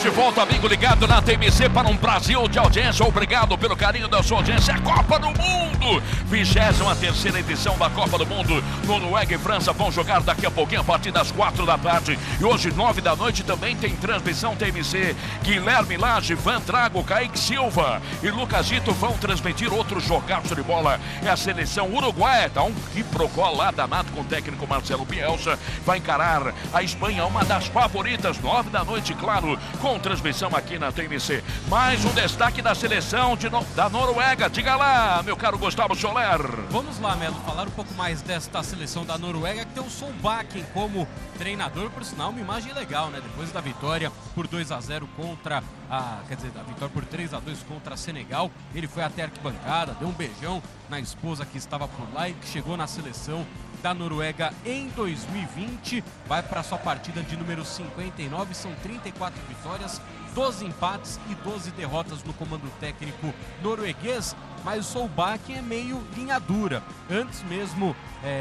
de volta, amigo ligado na TMC para um Brasil de audiência. Obrigado pelo carinho da sua audiência. A Copa do Mundo, 23ª edição da Copa do Mundo. Noruega e França vão jogar daqui a pouquinho a partir das 4 da tarde. E hoje, 9 da noite, também tem transmissão TMC. Guilherme Lage, Van Trago, Kaique Silva e Lucasito vão transmitir outro jogaço de bola. É a seleção uruguaia, tá um quiprocó lá danado com o técnico Marcelo Bielsa. Vai encarar a Espanha, uma das favoritas, 9 da noite, claro, com transmissão aqui na TMC. Mais um destaque da seleção da Noruega. Diga lá, meu caro Gustavo Soler. Vamos lá, Melo, falar um pouco mais desta seleção da Noruega, que tem o Solbakken como treinador, por sinal, uma imagem legal, né? Depois da vitória por 2-0 contra a vitória por 3-2 contra a Senegal, ele foi até a arquibancada, deu um beijão na esposa que estava por lá e que chegou na seleção da Noruega em 2020, vai para sua partida de número 59, são 34 vitórias, 12 empates e 12 derrotas no comando técnico norueguês, mas o Solbakken é meio linha dura. Antes mesmo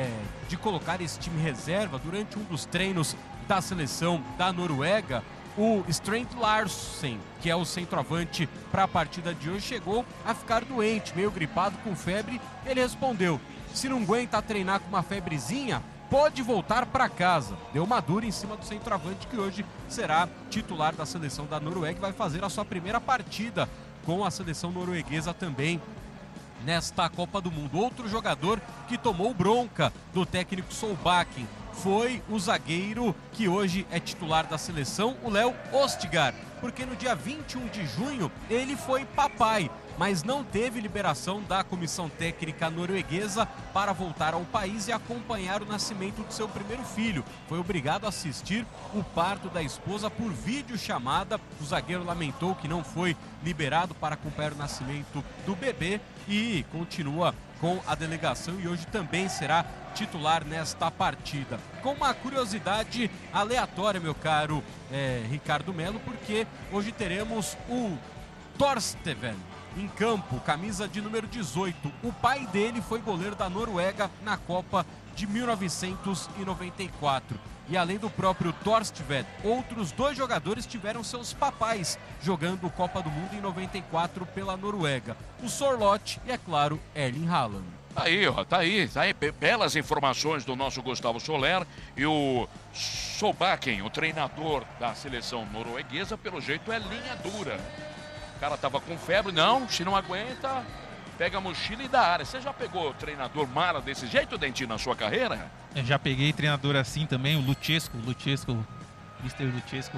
de colocar esse time reserva, durante um dos treinos da seleção da Noruega, o Strand Larsen, que é o centroavante para a partida de hoje, chegou a ficar doente, meio gripado, com febre. Ele respondeu: se não aguenta treinar com uma febrezinha, pode voltar para casa. Deu uma dura em cima do centroavante, que hoje será titular da seleção da Noruega e vai fazer a sua primeira partida com a seleção norueguesa também nesta Copa do Mundo. Outro jogador que tomou bronca do técnico Solbakken foi o zagueiro que hoje é titular da seleção, o Léo Østigard, porque no dia 21 de junho ele foi papai, mas não teve liberação da comissão técnica norueguesa para voltar ao país e acompanhar o nascimento do seu primeiro filho. Foi obrigado a assistir o parto da esposa por videochamada. O zagueiro lamentou que não foi liberado para acompanhar o nascimento do bebê e continua com a delegação e hoje também será titular nesta partida. Com uma curiosidade aleatória, meu caro Ricardo Melo, porque hoje teremos o Torsteven em campo, camisa de número 18. O pai dele foi goleiro da Noruega na Copa de 1994. E além do próprio Torsteven, outros 2 jogadores tiveram seus papais jogando Copa do Mundo em 94 pela Noruega. O Sorloth e, é claro, Erling Haaland. Aí, ó, tá aí, belas informações do nosso Gustavo Soler. E o Solbakken, o treinador da seleção norueguesa, pelo jeito é linha dura. O cara tava com febre, não, se não aguenta, pega a mochila e dá área. Você já pegou treinador mala desse jeito, Dentinho, na sua carreira? Eu já peguei treinador assim também, o Luchescu, Mr. Luchescu,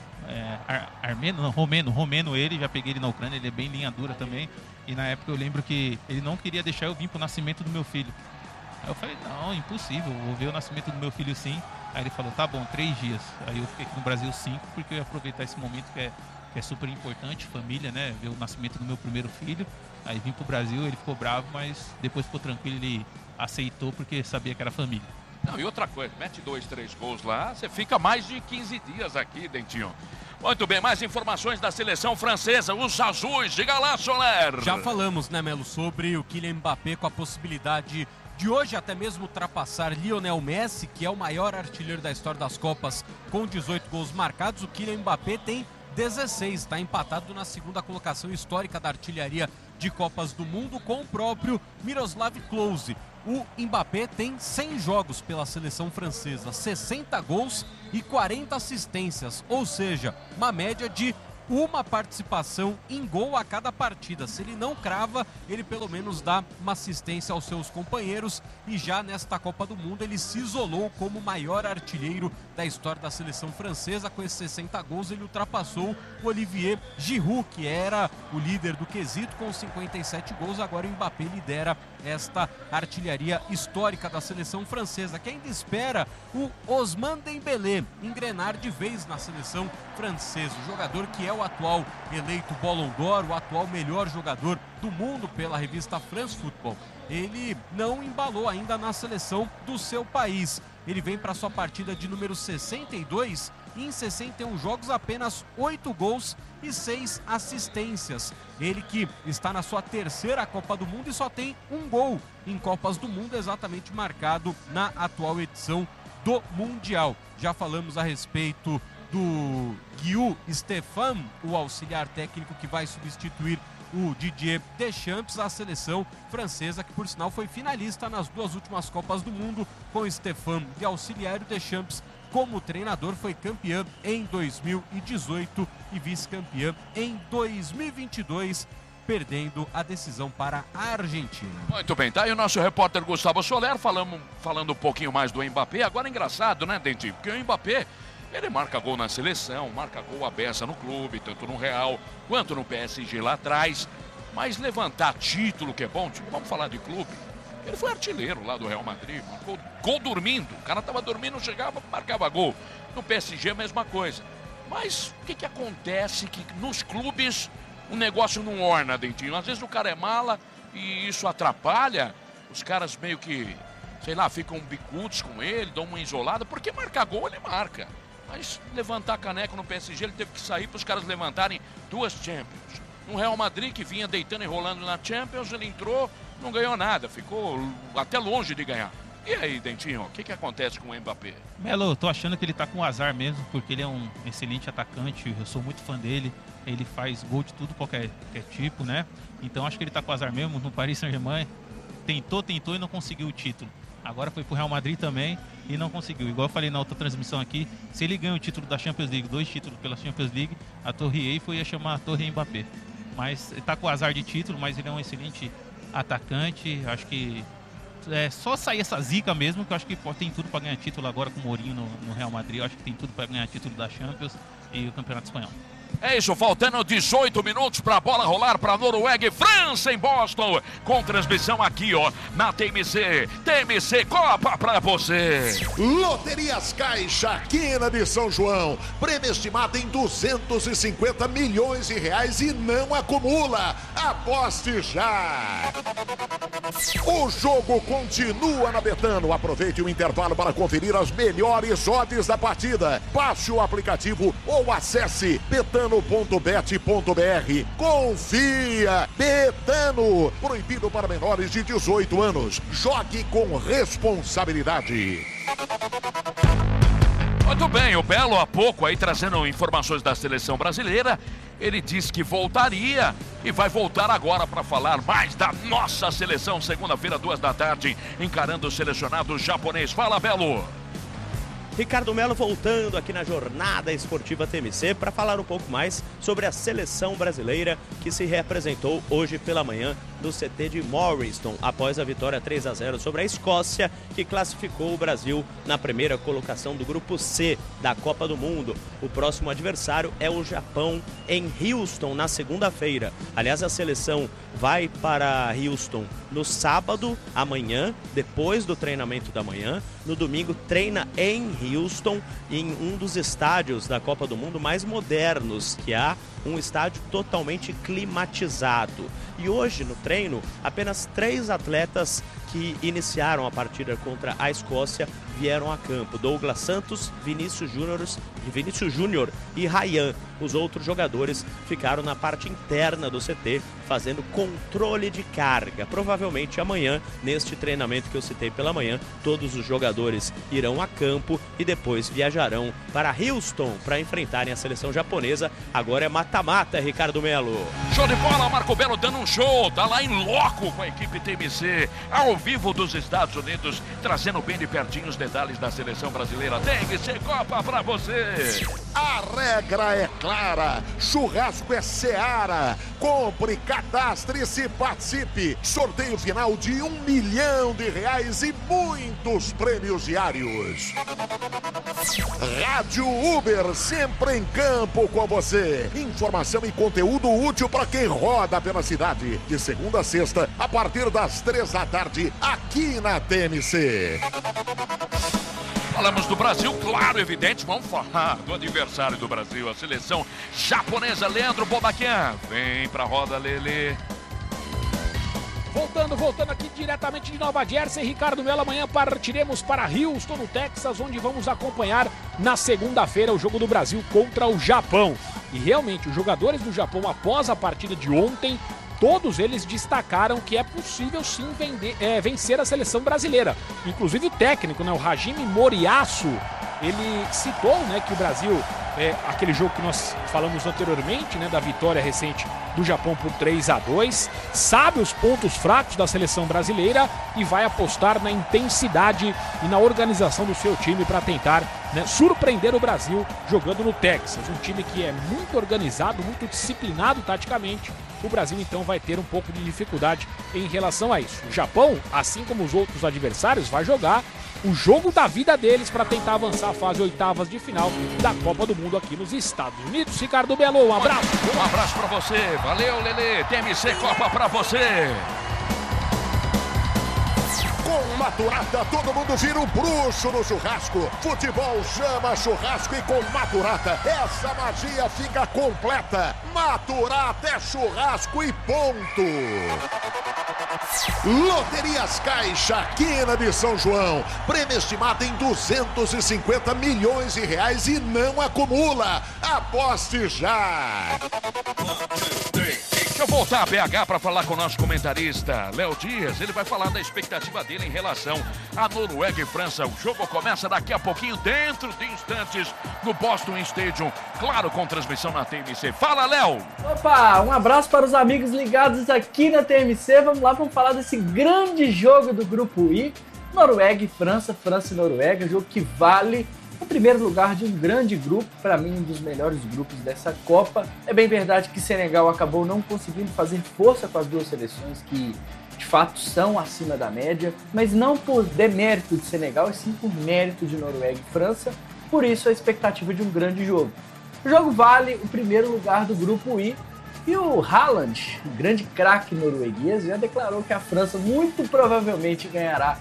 romeno ele, já peguei ele na Ucrânia, ele é bem linha dura também. E na época eu lembro que ele não queria deixar eu vir pro nascimento do meu filho. Aí eu falei, não, impossível, vou ver o nascimento do meu filho sim. Aí ele falou, tá bom, 3 dias. Aí eu fiquei aqui no Brasil 5, porque eu ia aproveitar esse momento que é super importante, família, né? Ver o nascimento do meu primeiro filho. Aí vim pro Brasil, ele ficou bravo, mas depois ficou tranquilo, ele aceitou porque sabia que era família. Não, e outra coisa, mete 2, 3 gols lá, você fica mais de 15 dias aqui, Dentinho. Muito bem, mais informações da seleção francesa, os azuis, diga lá, Soler. Já falamos, né, Melo, sobre o Kylian Mbappé com a possibilidade de hoje até mesmo ultrapassar Lionel Messi, que é o maior artilheiro da história das Copas, com 18 gols marcados. O Kylian Mbappé tem 16, está empatado na segunda colocação histórica da artilharia de Copas do Mundo com o próprio Miroslav Klose. O Mbappé tem 100 jogos pela seleção francesa, 60 gols e 40 assistências, ou seja, uma média de uma participação em gol a cada partida. Se ele não crava, ele pelo menos dá uma assistência aos seus companheiros, e já nesta Copa do Mundo ele se isolou como o maior artilheiro da história da seleção francesa. Com esses 60 gols ele ultrapassou o Olivier Giroud, que era o líder do quesito com 57 gols. Agora o Mbappé lidera esta artilharia histórica da seleção francesa, que ainda espera o Ousmane Dembélé engrenar de vez na seleção francesa, o jogador que é o atual eleito Ballon d'Or, o atual melhor jogador do mundo pela revista France Football. Ele não embalou ainda na seleção do seu país. Ele vem para sua partida de número 62 e em 61 jogos apenas 8 gols e 6 assistências. Ele que está na sua terceira Copa do Mundo e só tem um gol em Copas do Mundo, exatamente marcado na atual edição do Mundial. Já falamos a respeito do Guillaume Stefan, o auxiliar técnico que vai substituir o Didier Deschamps, a seleção francesa, que por sinal foi finalista nas 2 últimas Copas do Mundo, com Stefan de auxiliar. O Deschamps, como treinador, foi campeã em 2018 e vice-campeã em 2022, perdendo a decisão para a Argentina. Muito bem, tá aí o nosso repórter Gustavo Soler falando um pouquinho mais do Mbappé. Agora engraçado, né, Dentinho? Porque o Mbappé, ele marca gol na seleção, marca gol à beça no clube, tanto no Real quanto no PSG lá atrás. Mas levantar título, que é bom, tipo, vamos falar de clube. Ele foi artilheiro lá do Real Madrid, marcou gol dormindo. O cara tava dormindo, chegava, marcava gol. No PSG a mesma coisa. Mas o que acontece que nos clubes o negócio não orna, Dentinho? Às vezes o cara é mala e isso atrapalha. Os caras meio que, sei lá, ficam bicudos com ele, dão uma isolada, porque marcar gol ele marca. Mas levantar caneco no PSG, ele teve que sair para os caras levantarem 2 Champions. No Real Madrid, que vinha deitando e rolando na Champions, ele entrou, não ganhou nada, ficou até longe de ganhar. E aí, Dentinho, o que acontece com o Mbappé? Melo, eu tô achando que ele tá com azar mesmo, porque ele é um excelente atacante, eu sou muito fã dele, ele faz gol de tudo, qualquer tipo, né? Então acho que ele tá com azar mesmo. No Paris Saint-Germain, tentou e não conseguiu o título. Agora foi pro Real Madrid também e não conseguiu. Igual eu falei na outra transmissão aqui, se ele ganha o título da Champions League, 2 títulos pela Champions League, a Torre Eiffel ia chamar a Torre Mbappé. Mas ele tá com azar de título, mas ele é um excelente atacante. Acho que é só sair essa zica mesmo, que eu acho que tem tudo para ganhar título agora com o Mourinho no Real Madrid. Eu acho que tem tudo para ganhar título da Champions e o Campeonato Espanhol. É isso, faltando 18 minutos para a bola rolar para Noruega e França em Boston, com transmissão aqui, ó, na TMC Copa para você. Loterias Caixa, quina de São João, prêmio estimado em 250 milhões de reais e não acumula. Aposte já! O jogo continua na Betano. Aproveite o intervalo para conferir as melhores odds da partida. Baixe o aplicativo ou acesse betano.bet.br. Confia! Betano! Proibido para menores de 18 anos. Jogue com responsabilidade. Muito bem, o Belo há pouco aí trazendo informações da seleção brasileira. Ele disse que voltaria e vai voltar agora para falar mais da nossa seleção. Segunda-feira, 14h, encarando o selecionado japonês. Fala, Belo! Ricardo Melo voltando aqui na Jornada Esportiva TMC para falar um pouco mais sobre a seleção brasileira que se reapresentou hoje pela manhã no CT de Morriston, após a vitória 3-0 sobre a Escócia, que classificou o Brasil na primeira colocação do Grupo C da Copa do Mundo. O próximo adversário é o Japão em Houston na segunda-feira. Aliás, a seleção vai para Houston no sábado, amanhã, depois do treinamento da manhã. No domingo treina em Houston, em um dos estádios da Copa do Mundo mais modernos que há, um estádio totalmente climatizado. E hoje no treino, apenas 3 atletas que iniciaram a partida contra a Escócia vieram a campo: Douglas Santos, Vinícius Júnior e Ryan. Os outros jogadores ficaram na parte interna do CT, fazendo controle de carga. Provavelmente amanhã, neste treinamento que eu citei pela manhã, todos os jogadores irão a campo e depois viajarão para Houston para enfrentarem a seleção japonesa. Agora é mata-mata, Ricardo Melo. Show de bola, Marco Belo dando um show, tá lá em loco com a equipe TMC, ao vivo dos Estados Unidos, trazendo bem de pertinho os detalhes da seleção brasileira. TMC Copa pra você. A regra é clara, churrasco é Seara. Compre, cadastre-se, participe. Sorteio final de R$1 milhão e muitos prêmios diários. Rádio Uber, sempre em campo com você. Informação e conteúdo útil para quem roda pela cidade. De segunda a sexta, a partir das 15h, aqui na TMC. Falamos do Brasil, claro, evidente, vamos falar do adversário do Brasil, a seleção japonesa. Leandro Bobaquian, vem pra roda, Lele. Voltando aqui diretamente de Nova Jersey, Ricardo Melo, amanhã partiremos para Houston, no Texas, onde vamos acompanhar na segunda-feira o jogo do Brasil contra o Japão. E realmente, os jogadores do Japão, após a partida de ontem, todos eles destacaram que é possível sim vencer a seleção brasileira. Inclusive o técnico, né, o Hajime Moriyasu, ele citou, né, que o Brasil aquele jogo que nós falamos anteriormente, né, da vitória recente do Japão por 3-2, sabe os pontos fracos da seleção brasileira e vai apostar na intensidade e na organização do seu time para tentar, né, surpreender o Brasil jogando no Texas, um time que é muito organizado, muito disciplinado taticamente. O Brasil então vai ter um pouco de dificuldade em relação a isso. O Japão, assim como os outros adversários, vai jogar o jogo da vida deles para tentar avançar a fase oitavas de final da Copa do Mundo aqui nos Estados Unidos. Ricardo Belo, um abraço. Um abraço para você. Valeu, Lelê. TMC Copa para você. Com Maturata, todo mundo vira um bruxo no churrasco. Futebol chama churrasco e com Maturata, essa magia fica completa. Maturata é churrasco e ponto. Loterias Caixa, Quina de São João. Prêmio estimado em 250 milhões de reais e não acumula. Aposte já. Deixa eu voltar a BH para falar com o nosso comentarista, Léo Dias. Ele vai falar da expectativa dele em relação à Noruega e França. O jogo começa daqui a pouquinho, dentro de instantes, no Boston Stadium. Claro, com transmissão na TMC. Fala, Léo! Opa, um abraço para os amigos ligados aqui na TMC. Vamos lá, vamos falar desse grande jogo do Grupo I. Noruega e França, França e Noruega. Jogo que vale o primeiro lugar de um grande grupo, para mim um dos melhores grupos dessa Copa. É bem verdade que Senegal acabou não conseguindo fazer força com as duas seleções que de fato são acima da média, mas não por demérito de Senegal, e sim por mérito de Noruega e França. Por isso a expectativa de um grande jogo. O jogo vale o primeiro lugar do Grupo I, e o Haaland, um grande craque norueguês, já declarou que a França muito provavelmente ganhará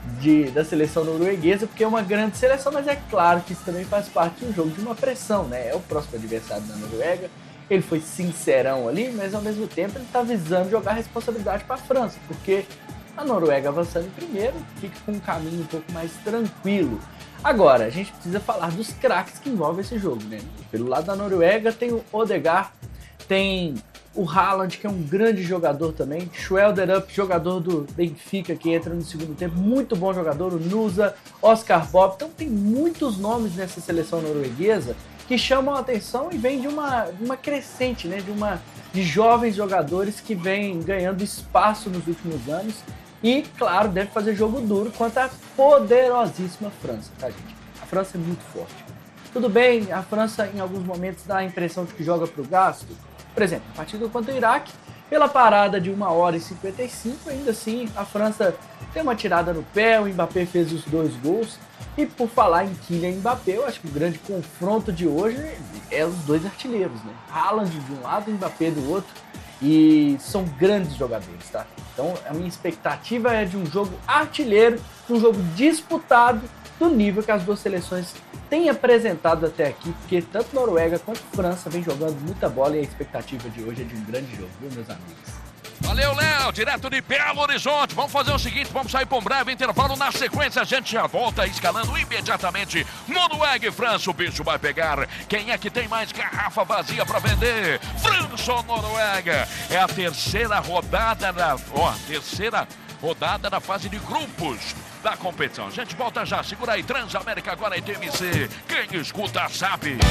da seleção norueguesa, porque é uma grande seleção, mas é claro que isso também faz parte de um jogo de uma pressão, né? É o próximo adversário da Noruega, ele foi sincerão ali, mas ao mesmo tempo ele está visando jogar a responsabilidade para a França, porque a Noruega avançando em primeiro fica com um caminho um pouco mais tranquilo. Agora, a gente precisa falar dos craques que envolvem esse jogo, né? Pelo lado da Noruega tem o Odegaard, tem o Haaland, que é um grande jogador também, Schwelderup, jogador do Benfica, que entra no segundo tempo, muito bom jogador, o Nusa, Oscar Bob. Então tem muitos nomes nessa seleção norueguesa que chamam a atenção e vem de uma crescente, né? De jovens jogadores que vêm ganhando espaço nos últimos anos e, claro, deve fazer jogo duro contra a poderosíssima França, tá, gente? A França é muito forte. Tudo bem, a França em alguns momentos dá a impressão de que joga pro gasto. Por exemplo, a partida contra o Iraque, pela parada de 1h55, ainda assim a França tem uma tirada no pé, o Mbappé fez os 2 gols. E por falar em Kylian Mbappé, eu acho que o grande confronto de hoje é os dois artilheiros, né? Haaland de um lado e Mbappé do outro. E são grandes jogadores, tá? Então a minha expectativa é de um jogo artilheiro, de um jogo disputado, do nível que as duas seleções têm apresentado até aqui, porque tanto Noruega quanto França vem jogando muita bola e a expectativa de hoje é de um grande jogo, viu, meus amigos? Valeu, Léo, direto de Belo Horizonte. Vamos fazer o seguinte, vamos sair para um breve intervalo. Na sequência, a gente já volta escalando imediatamente Noruega e França. O bicho vai pegar. Quem é que tem mais garrafa vazia para vender? França ou Noruega? É a terceira rodada da fase de grupos da competição. A gente volta já. Segura aí, Transamérica agora em TMC. Quem escuta sabe.